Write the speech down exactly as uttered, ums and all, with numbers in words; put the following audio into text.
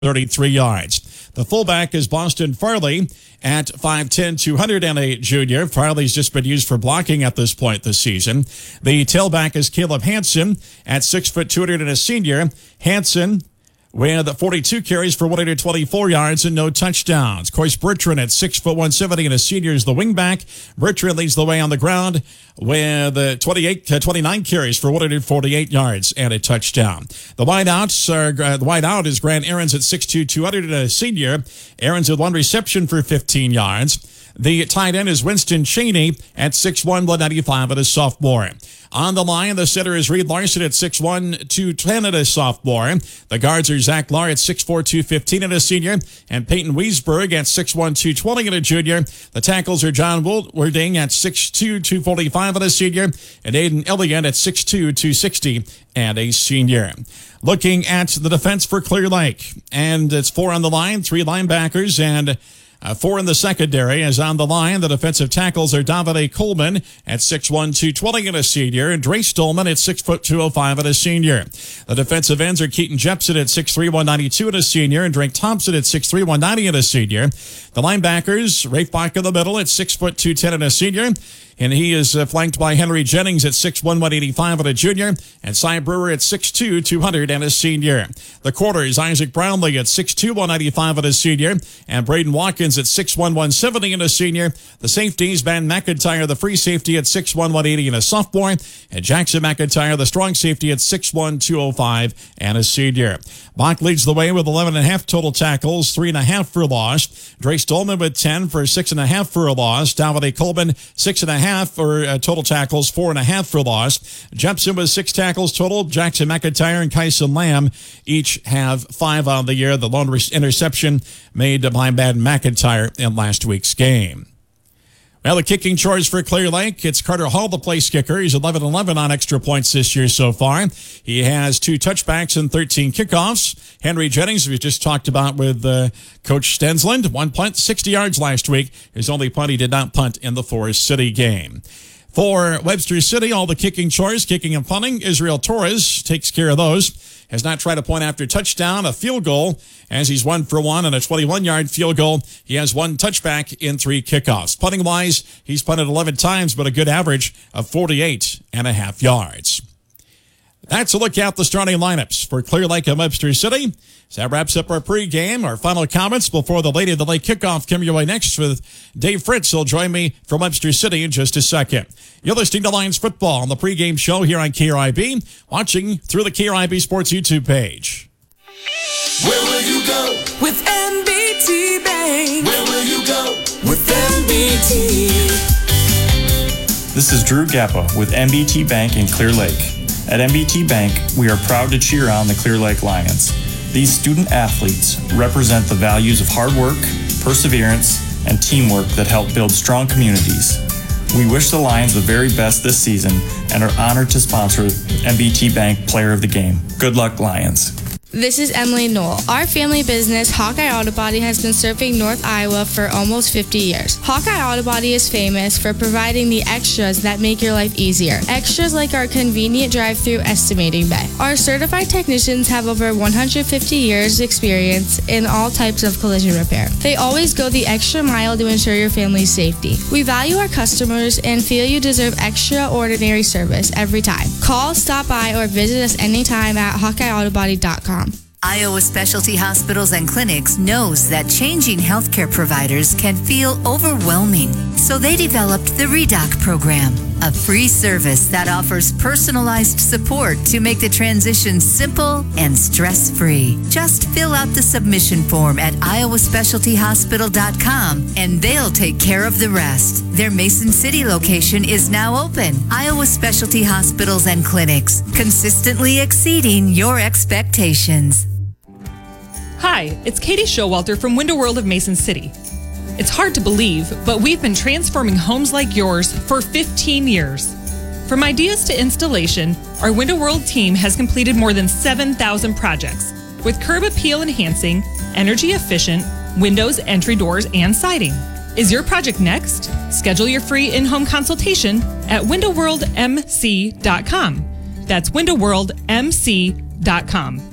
thirty-three yards. The fullback is Boston Farley at five ten, two hundred, and a junior. Farley's just been used for blocking at this point this season. The tailback is Caleb Hansen at six foot, two hundred, and a senior. Hansen with forty-two carries for one hundred twenty-four yards and no touchdowns. Coyce Bertrand at six foot, one seventy, and a senior is the wingback. Bertrand leads the way on the ground with uh, twenty-eight, uh, twenty-nine carries for one hundred forty-eight yards and a touchdown. The wideouts are, uh, the wideout is Grant Aarons at six two, two hundred, and a senior. Aarons with one reception for fifteen yards. The tight end is Winston Cheney at six one, one ninety-five, and a sophomore. On the line, the center is Reed Larson at six one, two ten, and a sophomore. The guards are Zach Lahr at six four, two fifteen, and a senior, and Peyton Wiesberg at six one, two twenty, and a junior. The tackles are John Woodwarding at six two, two forty-five, and a senior, and Aiden Elliott at six two, two sixty, and a senior. Looking at the defense for Clear Lake, and it's four on the line, three linebackers, and Uh, four in the secondary. As on the line, the defensive tackles are Davide Coleman at six one, two twenty, and a senior, and Dre Stolman at six foot, two oh five, and a senior. The defensive ends are Keaton Jepson at six three, one ninety-two, and a senior, and Drake Thompson at six three, one ninety, and a senior. The linebackers, Rafe Bach in the middle at six foot, two ten, and a senior, and he is uh, flanked by Henry Jennings at six one, one eighty-five, and a junior, and Cy Brewer at six two, two hundred, and a senior. The quarters, Isaac Brownlee at six two, one ninety-five, and a senior, and Braden Watkins at six one, one seventy, and a senior. The safeties, Van McIntyre, the free safety at six one, one eighty, and a sophomore, and Jackson McIntyre, the strong safety at six one, two oh five, and a senior. Bach leads the way with eleven and a half total tackles, three and a half for loss. Dre Stolman with ten for six and a half for a loss. Davide Coleman, six and a half for uh, total tackles, four and a half for loss. Jepson with six tackles total. Jackson McIntyre and Kyson Lamb each have five on the year. The lone re- interception made by Matt McIntyre in last week's game. Well, the kicking chores for Clear Lake, it's Carter Hall, the place kicker. He's eleven eleven on extra points this year so far. He has two touchbacks and thirteen kickoffs. Henry Jennings, we just talked about with uh, Coach Stensland, one punt, sixty yards last week. His only punt, he did not punt in the Forest City game. For Webster City, all the kicking chores, kicking and punting, Israel Torres takes care of those. Has not tried a point after touchdown, a field goal, as he's one for one on a twenty-one-yard field goal. He has one touchback in three kickoffs. Punting-wise, he's punted eleven times, but a good average of forty-eight and a half yards. That's a look at the starting lineups for Clear Lake and Webster City. So that wraps up our pregame. Our final comments before the Lady of the Lake kickoff come your way next with Dave Fritz. He'll join me from Webster City in just a second. You're listening to Lions Football on the pregame show here on K R I B, watching through the K R I B Sports YouTube page. Where will you go? With M B T Bank. Where will you go? With M B T. This is Drew Gappa with M B T Bank in Clear Lake. At M B T Bank, we are proud to cheer on the Clear Lake Lions. These student athletes represent the values of hard work, perseverance, and teamwork that help build strong communities. We wish the Lions the very best this season and are honored to sponsor M B T Bank Player of the Game. Good luck, Lions. This is Emily Knoll. Our family business, Hawkeye Auto Body, has been serving North Iowa for almost fifty years. Hawkeye Auto Body is famous for providing the extras that make your life easier. Extras like our convenient drive-through estimating bay. Our certified technicians have over one hundred fifty years experience in all types of collision repair. They always go the extra mile to ensure your family's safety. We value our customers and feel you deserve extraordinary service every time. Call, stop by, or visit us anytime at hawkeye auto body dot com. Iowa Specialty Hospitals and Clinics knows that changing healthcare providers can feel overwhelming. So they developed the ReDoc program, a free service that offers personalized support to make the transition simple and stress-free. Just fill out the submission form at iowa specialty hospital dot com and they'll take care of the rest. Their Mason City location is now open. Iowa Specialty Hospitals and Clinics, consistently exceeding your expectations. Hi, it's Katie Showalter from Window World of Mason City. It's hard to believe, but we've been transforming homes like yours for fifteen years. From ideas to installation, our Window World team has completed more than seven thousand projects with curb appeal enhancing, energy efficient, windows, entry doors, and siding. Is your project next? Schedule your free in-home consultation at window world m c dot com. That's window world m c dot com.